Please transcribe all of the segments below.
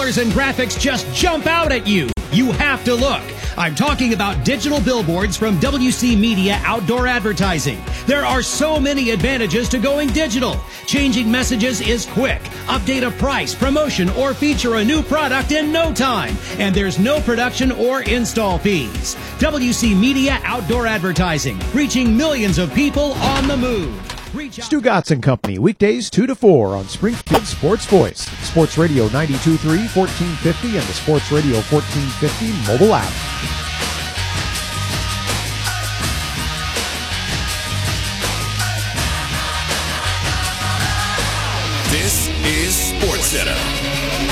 colors and graphics just jump out at you. You have to look. I'm talking about digital billboards from WC Media Outdoor Advertising. There are so many advantages to going digital. Changing messages is quick. Update a price, promotion, or feature a new product in no time. And there's no production or install fees. WC Media Outdoor Advertising, reaching millions of people on the move. Stu Gotts and Company, weekdays 2 to 4 on Springfield Sports Voice, Sports Radio 92.3, 1450, and the Sports Radio 1450 mobile app. This is SportsCenter.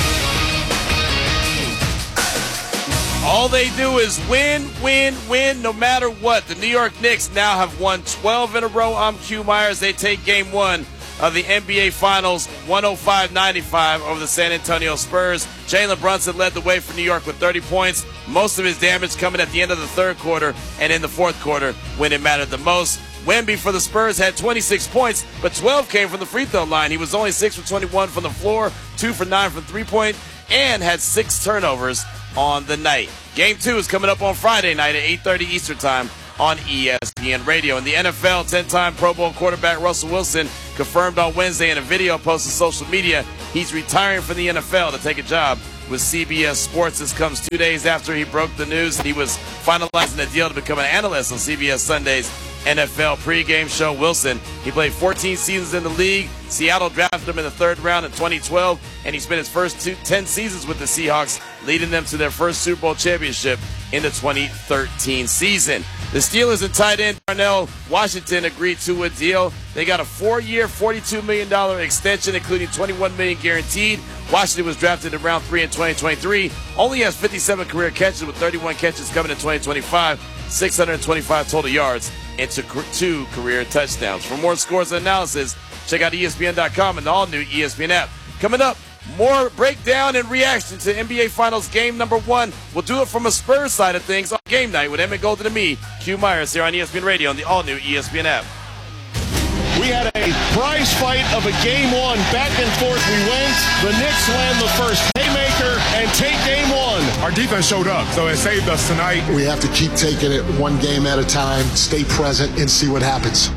All they do is win, win, win, no matter what. The New York Knicks now have won 12 in a row. I'm Q Myers. They take Game 1 of the NBA Finals, 105-95 over the San Antonio Spurs. Jalen Brunson led the way for New York with 30 points. Most of his damage coming at the end of the third quarter and in the fourth quarter when it mattered the most. Wemby for the Spurs had 26 points, but 12 came from the free throw line. He was only 6 for 21 from the floor, 2 for 9 from three-point, and had 6 turnovers on the night. Game 2 is coming up on Friday night at 8:30 Eastern Time on ESPN Radio. In the NFL, 10-time Pro Bowl quarterback Russell Wilson confirmed on Wednesday in a video post on social media he's retiring from the NFL to take a job with CBS Sports. This comes 2 days after he broke the news that he was finalizing a deal to become an analyst on CBS Sunday's NFL pregame show. Wilson, he played 14 seasons in the league. Seattle drafted him in the third round in 2012, and he spent his first 10 seasons with the Seahawks, leading them to their first Super Bowl championship in the 2013 season. The Steelers and tight end Darnell Washington agreed to a deal. They got a 4-year, $42 million extension, including $21 million guaranteed. Washington was drafted in round 3 in 2023. Only has 57 career catches, with 31 catches coming in 2025, 625 total yards, and 2 career touchdowns. For more scores and analysis, check out ESPN.com and the all-new ESPN app. Coming up, more breakdown and reaction to NBA Finals game number 1. We'll do it from a Spurs side of things on game night with Emmett Golden and me, Q Myers, here on ESPN Radio on the all-new ESPN app. We had a prize fight of a game 1. Back and forth we went. The Knicks land the first haymaker and take game 1. Our defense showed up, so it saved us tonight. We have to keep taking it one game at a time, stay present, and see what happens.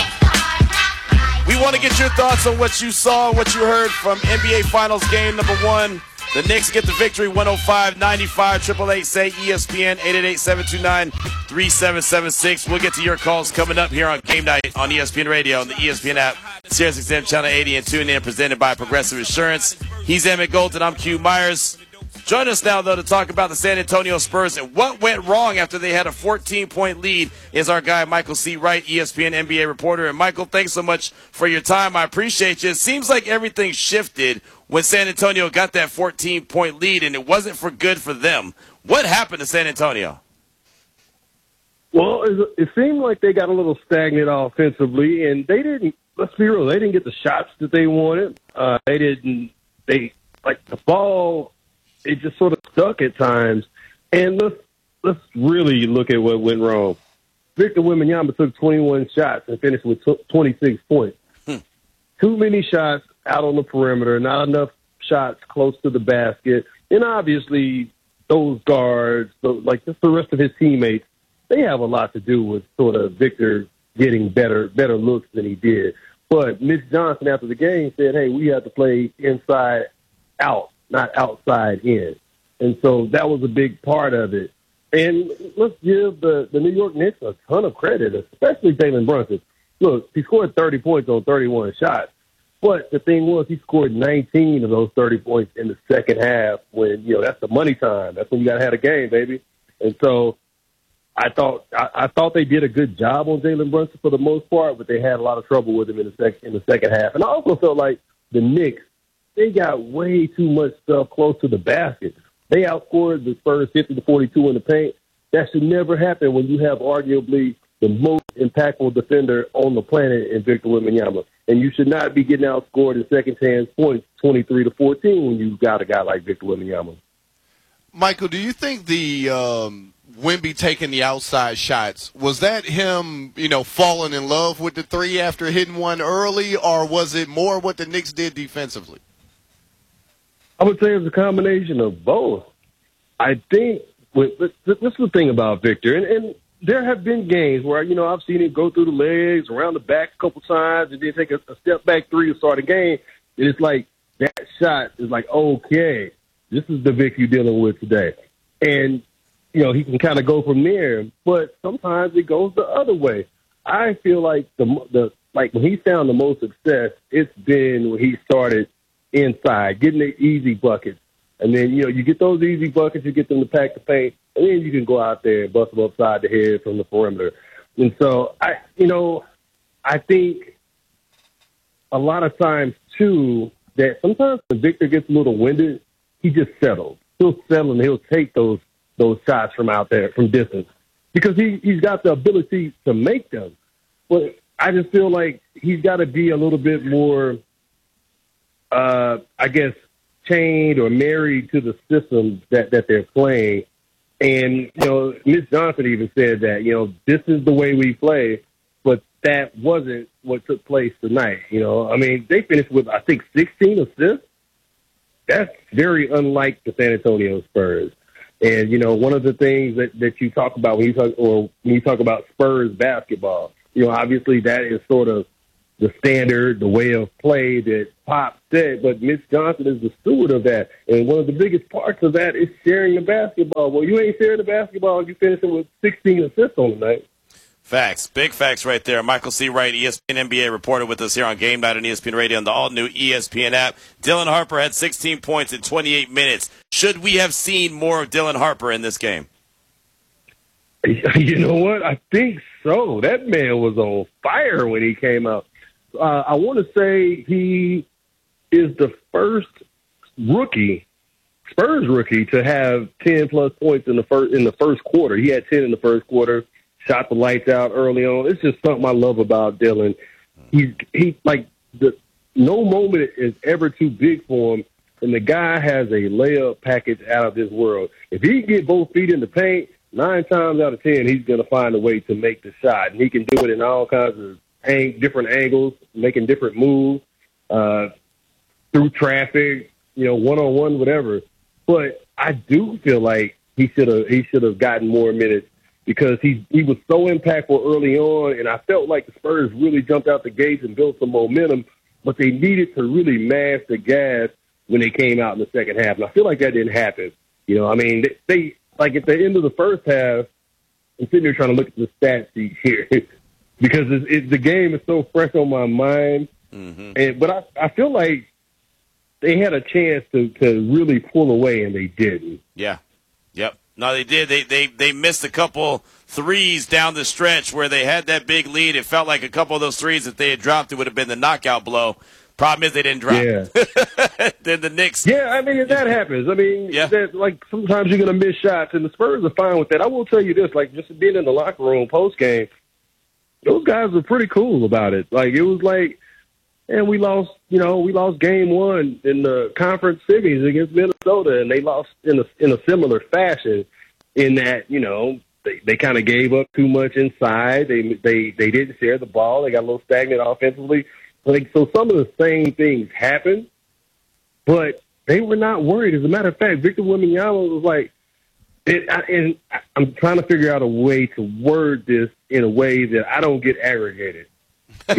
We want to get your thoughts on what you saw, what you heard from NBA Finals game number 1. The Knicks get the victory, 105-95. 888-SAY ESPN, 888-729-3776. We'll get to your calls coming up here on Game Night on ESPN Radio and the ESPN app, SiriusXM Channel 80, and tune in, presented by Progressive Insurance. He's Emmett Golden. I'm Q Myers. Join us now, though, to talk about the San Antonio Spurs and what went wrong after they had a 14-point lead is our guy, Michael C. Wright, ESPN NBA reporter. And, Michael, thanks so much for your time. I appreciate you. It seems like everything shifted when San Antonio got that 14-point lead, and it wasn't for good for them. What happened to San Antonio? Well, it seemed like they got a little stagnant offensively, and they didn't, let's be real, they didn't get the shots that they wanted. The ball, it just sort of stuck at times. And let's really look at what went wrong. Victor Wembanyama took 21 shots and finished with 26 points. Too many shots out on the perimeter, not enough shots close to the basket. And obviously, those guards, like just the rest of his teammates, they have a lot to do with sort of Victor getting better looks than he did. But Mitch Johnson, after the game, said, hey, we have to play inside out, not outside in. And so that was a big part of it. And let's give the New York Knicks a ton of credit, especially Jalen Brunson. Look, he scored 30 points on 31 shots. But the thing was, he scored 19 of those 30 points in the second half when, that's the money time. That's when you got to have a game, baby. And so I thought they did a good job on Jalen Brunson for the most part, but they had a lot of trouble with him in the second half. And I also felt like the Knicks, they got way too much stuff close to the basket. They outscored the Spurs 50-42 in the paint. That should never happen when you have arguably the most impactful defender on the planet in Victor Wembanyama. And you should not be getting outscored in second chance points 23-14 when you've got a guy like Victor Wembanyama. Michael, do you think the Wemby taking the outside shots, was that him, falling in love with the three after hitting one early, or was it more what the Knicks did defensively? I would say it's a combination of both. I think this is the thing about Victor, and there have been games where, I've seen him go through the legs, around the back a couple times, and then take a step back three to start a game. And it's like that shot is like, okay, this is the Vic you're dealing with today. And, he can kind of go from there. But sometimes it goes the other way. I feel like like when he's found the most success, it's been when he started inside, getting the easy buckets. And then, you get those easy buckets, you get them to pack the paint, and then you can go out there and bust them upside the head from the perimeter. And so, I think a lot of times, too, that sometimes when Victor gets a little winded, he just settles. He'll settle and he'll take those shots from out there, from distance, because he's got the ability to make them. But I just feel like he's got to be a little bit more, chained or married to the system that they're playing. And, Ms. Johnson even said that, this is the way we play, but that wasn't what took place tonight. They finished with, I think, 16 assists. That's very unlike the San Antonio Spurs. And, one of the things that you talk about when you talk about Spurs basketball, obviously that is sort of the standard, the way of play that Pop said, but Mitch Johnson is the steward of that. And one of the biggest parts of that is sharing the basketball. Well, you ain't sharing the basketball if you finish it with 16 assists on the night. Facts. Big facts right there. Michael C. Wright, ESPN NBA reporter with us here on Game Night on ESPN Radio and the all-new ESPN app. Dylan Harper had 16 points in 28 minutes. Should we have seen more of Dylan Harper in this game? You know what? I think so. That man was on fire when he came out. I want to say he is the first Spurs rookie, to have 10-plus points in the first quarter. He had 10 in the first quarter, shot the lights out early on. It's just something I love about Dylan. No moment is ever too big for him, and the guy has a layup package out of this world. If he can get both feet in the paint, 9 times out of 10, he's going to find a way to make the shot, and he can do it in all kinds of different angles, making different moves, through traffic, one-on-one, whatever. But I do feel like he should have gotten more minutes, because he was so impactful early on, and I felt like the Spurs really jumped out the gates and built some momentum, but they needed to really mash the gas when they came out in the second half. And I feel like that didn't happen. They like at the end of the first half, I'm sitting there trying to look at the stat sheet here because the game is so fresh on my mind. Mm-hmm. But I feel like they had a chance to really pull away, and they didn't. Yeah. Yep. No, they did. They missed a couple threes down the stretch where they had that big lead. It felt like a couple of those threes, if they had dropped, it would have been the knockout blow. Problem is they didn't drop. Yeah. Then the Knicks. Yeah, that happens. Sometimes you're going to miss shots, and the Spurs are fine with that. I will tell you this, just being in the locker room post-game, those guys were pretty cool about it. It was like, and we lost game one in the conference semis against Minnesota, and they lost in a similar fashion in that, they kind of gave up too much inside. They didn't share the ball. They got a little stagnant offensively. So some of the same things happened, but they were not worried. As a matter of fact, Victor Wembanyama was like, and I'm trying to figure out a way to word this in a way that I don't get aggregated. I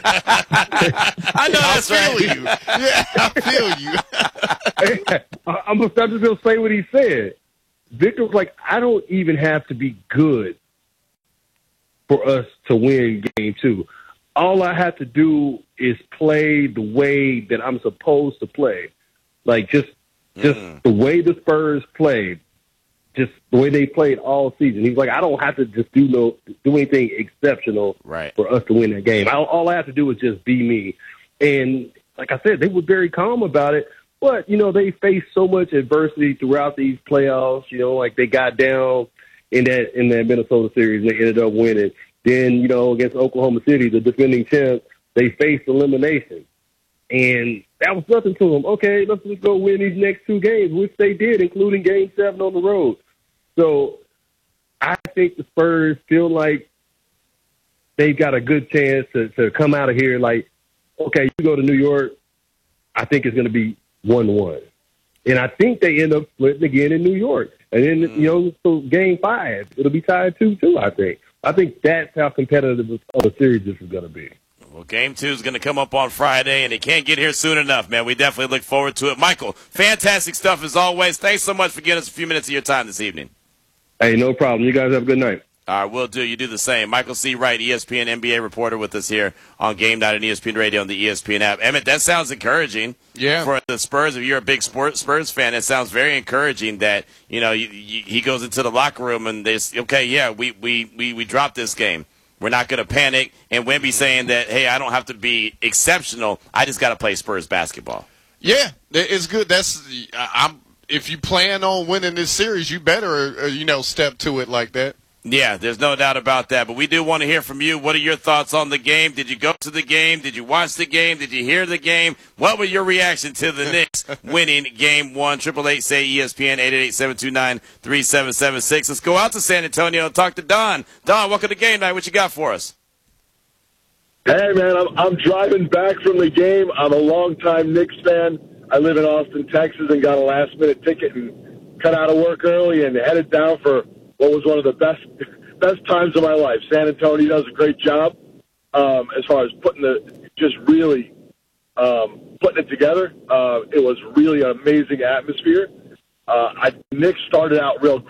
know that's right. You. Yeah, I feel you. I'm just going to say what he said. Victor was like, I don't even have to be good for us to win game 2. All I have to do is play the way that I'm supposed to play. Just the way the Spurs played, just the way they played all season. He's like, I don't have to just do anything exceptional for us to win that game. All I have to do is just be me. And like I said, they were very calm about it. But, they faced so much adversity throughout these playoffs. They got down in that Minnesota series and they ended up winning. Then, against Oklahoma City, the defending champs, they faced elimination. And that was nothing to them. Okay, let's just go win these next 2 games, which they did, including Game 7 on the road. So I think the Spurs feel like they've got a good chance to come out of here like, okay, you go to New York, I think it's going to be 1-1. And I think they end up splitting again in New York. And then, so Game 5, it'll be tied 2-2, I think. I think that's how competitive of a series this is going to be. Well, Game 2 is going to come up on Friday, and it can't get here soon enough, man. We definitely look forward to it. Michael, fantastic stuff as always. Thanks so much for giving us a few minutes of your time this evening. Hey, no problem. You guys have a good night. All right, will do. You do the same. Michael C. Wright, ESPN NBA reporter with us here on Game Night and ESPN Radio on the ESPN app. Emmett, that sounds encouraging. Yeah. For the Spurs, if you're a big Spurs fan, it sounds very encouraging that, he goes into the locker room and they say, okay, yeah, we dropped this game. We're not going to panic. And Wemby saying that, hey, I don't have to be exceptional. I just got to play Spurs basketball. Yeah, it's good. If you plan on winning this series, you better, step to it like that. Yeah, there's no doubt about that. But we do want to hear from you. What are your thoughts on the game? Did you go to the game? Did you watch the game? Did you hear the game? What was your reaction to the Knicks winning Game 1? 888-SAY-ESPN, 888-729-3776. Let's go out to San Antonio and talk to Don. Don, welcome to Game Night. What you got for us? Hey, man, I'm driving back from the game. I'm a longtime Knicks fan. I live in Austin, Texas, and got a last-minute ticket and cut out of work early and headed down for what was one of the best times of my life. San Antonio does a great job as far as putting it together. It was really an amazing atmosphere. Knicks started out real